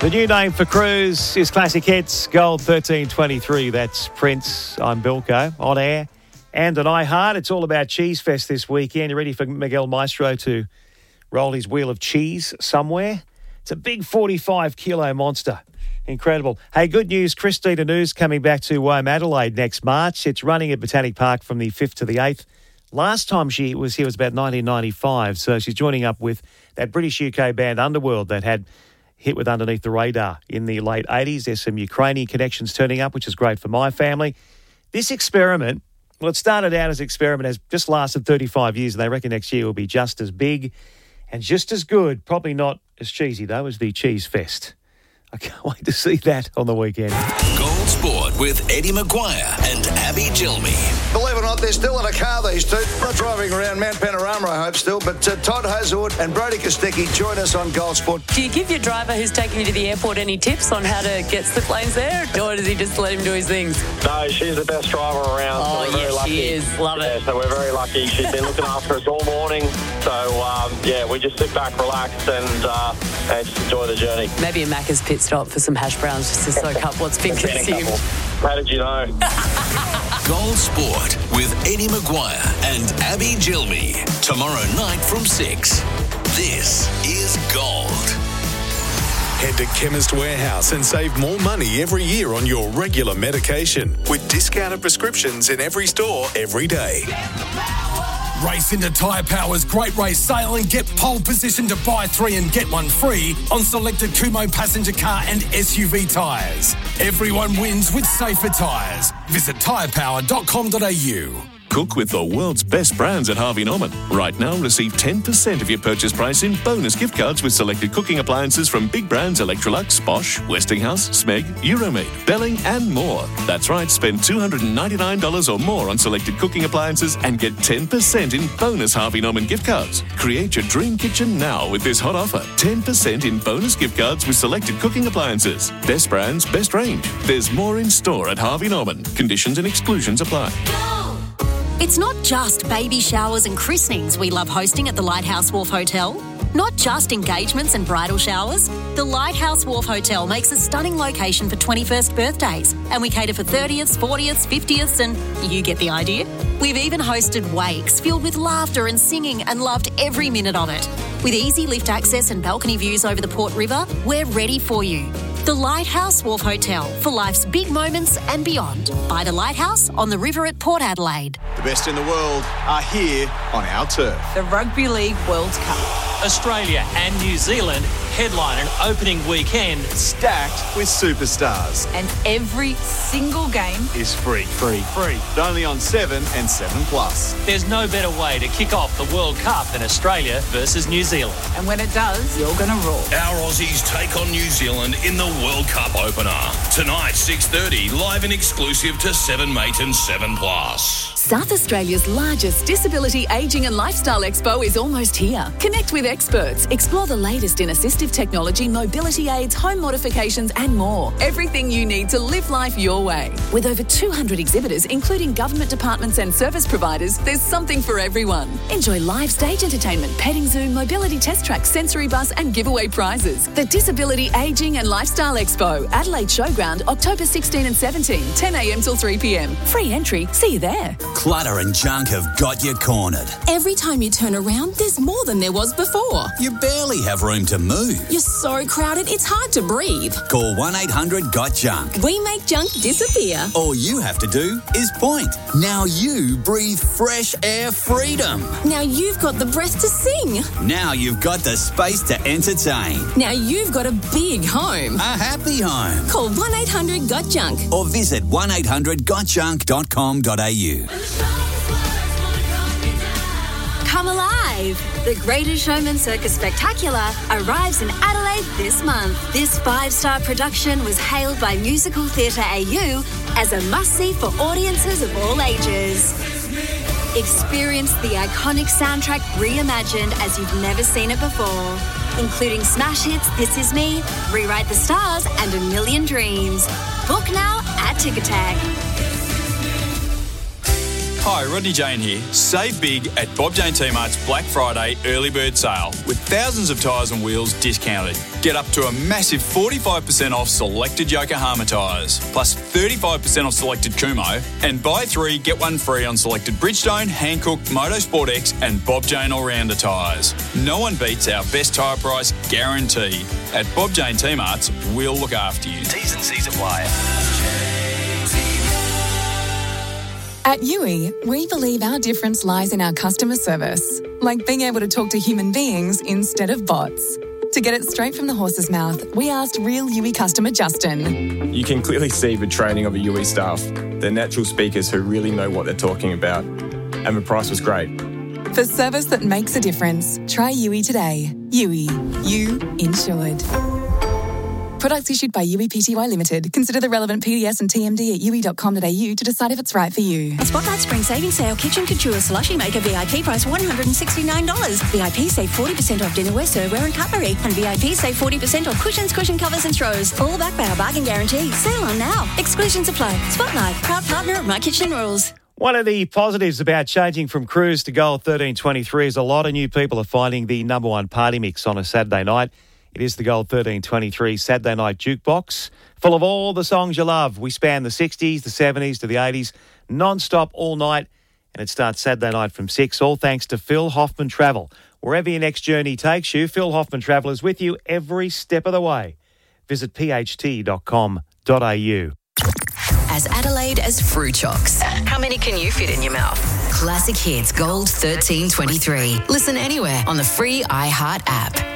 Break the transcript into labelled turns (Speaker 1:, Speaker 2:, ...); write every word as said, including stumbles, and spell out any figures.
Speaker 1: The new name for Cruise is Classic Hits, Gold thirteen twenty-three. That's Prince. I'm Bilko, on air and on iHeart. It's all about Cheese Fest this weekend. You ready for Miguel Maestro to roll his wheel of cheese somewhere? It's a big forty-five kilo monster. Incredible. Hey, good news. Christina News coming back to Wome Adelaide next March. It's running at Botanic Park from the fifth to the eighth. Last time she was here was about nineteen ninety-five, so she's joining up with that British U K band Underworld that had hit with Underneath the Radar in the late eighties. There's some Ukrainian connections turning up, which is great for my family. This experiment, well, it started out as an experiment, has just lasted thirty-five years, and they reckon next year will be just as big and just as good. Probably not as cheesy, though, as the Cheese Fest. I can't wait to see that on the weekend.
Speaker 2: Gold Sport with Eddie Maguire and Abby Gilmy.
Speaker 3: Believe it or not, they're still in a car, these two. Not driving around Mount Panorama, I hope, still. But uh, Todd Hazelwood and Brodie Kostecki join us on Gold Sport.
Speaker 4: Do you give your driver who's taking you to the airport any tips on how to get slip lanes there? Or does he just let him do his things?
Speaker 5: No, she's the best driver around.
Speaker 4: Oh,
Speaker 5: so we're very
Speaker 4: yes,
Speaker 5: lucky.
Speaker 4: she is. Love
Speaker 5: yeah,
Speaker 4: it.
Speaker 5: So we're very lucky. She's been looking after us all morning. So, um, yeah, we just sit back, relax, and, uh, and just enjoy the journey.
Speaker 4: Maybe a Macca's pit stop for some hash browns just to soak up what's been consumed.
Speaker 5: How did you know?
Speaker 2: Gold Sport with Eddie Maguire and Abby Gilmy. Tomorrow night from six. This is Gold.
Speaker 6: Head to Chemist Warehouse and save more money every year on your regular medication with discounted prescriptions in every store every day.
Speaker 7: Race into Tyre Power's Great Race Sale and get pole position to buy three and get one free on selected Kumho passenger car and S U V tyres. Everyone wins with safer tyres. Visit tyre power dot com dot a u.
Speaker 8: Cook with the world's best brands at Harvey Norman. Right now, receive ten percent of your purchase price in bonus gift cards with selected cooking appliances from big brands Electrolux, Bosch, Westinghouse, Smeg, Euromade, Belling and more. That's right, spend two hundred ninety-nine dollars or more on selected cooking appliances and get ten percent in bonus Harvey Norman gift cards. Create your dream kitchen now with this hot offer. ten percent in bonus gift cards with selected cooking appliances. Best brands, best range. There's more in store at Harvey Norman. Conditions and exclusions apply.
Speaker 9: It's not just baby showers and christenings we love hosting at the Lighthouse Wharf Hotel. Not just engagements and bridal showers. The Lighthouse Wharf Hotel makes a stunning location for twenty-first birthdays, and we cater for thirtieths, fortieths, fiftieths, and you get the idea. We've even hosted wakes filled with laughter and singing and loved every minute of it. With easy lift access and balcony views over the Port River, we're ready for you. The Lighthouse Wharf Hotel, for life's big moments and beyond. By the Lighthouse on the river at Port Adelaide.
Speaker 10: The best in the world are here on our turf.
Speaker 11: The Rugby League World Cup.
Speaker 12: Australia and New Zealand headline an opening weekend
Speaker 10: stacked with superstars.
Speaker 11: And every single game
Speaker 10: is free. Free. Free. But only on seven and seven plus.
Speaker 12: There's no better way to kick off the World Cup than Australia versus New Zealand.
Speaker 11: And when it does, you're going to roar.
Speaker 2: Our Aussies take on New Zealand in the World Cup opener. Tonight, six thirty, live and exclusive to seven mate and seven plus.
Speaker 13: South Australia's largest disability, ageing and lifestyle expo is almost here. Connect with experts. Explore the latest in assistive technology, mobility aids, home modifications and more. Everything you need to live life your way. With over two hundred exhibitors, including government departments and service providers, there's something for everyone. Enjoy live stage entertainment, petting zoo, mobility test track, sensory bus and giveaway prizes. The Disability, Ageing and Lifestyle Expo, Adelaide Showground, October sixteenth and seventeenth, ten a m till three p m. Free entry. See you there.
Speaker 14: Clutter and junk have got you cornered.
Speaker 15: Every time you turn around, there's more than there was before.
Speaker 14: You barely have room to move.
Speaker 15: You're so crowded, it's hard to breathe.
Speaker 14: Call one eight hundred got junk.
Speaker 15: We make junk disappear.
Speaker 14: All you have to do is point. Now you breathe fresh air freedom.
Speaker 15: Now you've got the breath to sing.
Speaker 14: Now you've got the space to entertain.
Speaker 15: Now you've got a big home.
Speaker 14: A happy home.
Speaker 15: Call one eight hundred got junk.
Speaker 14: Or visit one eight hundred got junk dot com dot a u.
Speaker 16: Come alive! The Greatest Showman Circus Spectacular arrives in Adelaide this month. This five-star production was hailed by Musical Theatre A U as a must-see for audiences of all ages. Experience the iconic soundtrack reimagined as you've never seen it before, including smash hits This Is Me, Rewrite the Stars and A Million Dreams. Book now at Ticketek.
Speaker 17: Hi, Rodney Jane here. Save big at Bob Jane T-Mart's Black Friday early bird sale with thousands of tyres and wheels discounted. Get up to a massive forty-five percent off selected Yokohama tyres, plus thirty-five percent off selected Kumo, and buy three, get one free on selected Bridgestone, Hankook, Motorsport X and Bob Jane All-Rounder tyres. No one beats our best tyre price guarantee. At Bob Jane T-Mart's, we'll look after you.
Speaker 2: T's and C's apply.
Speaker 13: At U I, we believe our difference lies in our customer service, like being able to talk to human beings instead of bots. To get it straight from the horse's mouth, we asked real U I customer Justin.
Speaker 18: You can clearly see the training of the U I staff. They're natural speakers who really know what they're talking about. And the price was great.
Speaker 13: For service that makes a difference, try U I today. U I. You insured. Products issued by U I P T Y Limited. Consider the relevant P D S and T M D at u i dot com dot a u to decide if it's right for you.
Speaker 19: Spotlight Spring Savings Sale Kitchen Couture Slushy Maker V I P price one hundred sixty-nine dollars. V I P save forty percent off dinnerware, serveware and cutlery. And V I P save forty percent off cushions, cushion covers and throws. All backed by our bargain guarantee. Sale on now. Exclusions apply. Spotlight, proud partner of My Kitchen Rules.
Speaker 1: One of the positives about changing from Cruise to Gold thirteen twenty-three is a lot of new people are finding the number one party mix on a Saturday night. It is the Gold thirteen twenty-three Saturday Night Jukebox, full of all the songs you love. We span the sixties, the seventies to the eighties, non-stop all night, and it starts Saturday night from six, all thanks to Phil Hoffman Travel. Wherever your next journey takes you, Phil Hoffman Travel is with you every step of the way. Visit p h t dot com dot a u.
Speaker 15: As Adelaide as fruit chocks. How many can you fit in your mouth? Classic Hits Gold thirteen twenty-three. Listen anywhere on the free iHeart app.